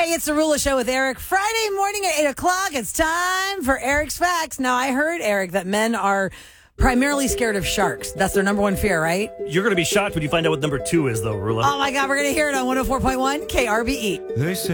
Hey, it's the Rula Show with Eric. Friday morning at 8 o'clock, it's time for Eric's Facts. Now, I heard, Eric, that men are primarily scared of sharks. That's their number one fear, right? You're going to be shocked when you find out what number 2 is, though, Rula. Oh, my God, we're going to hear it on 104.1 KRBE. They say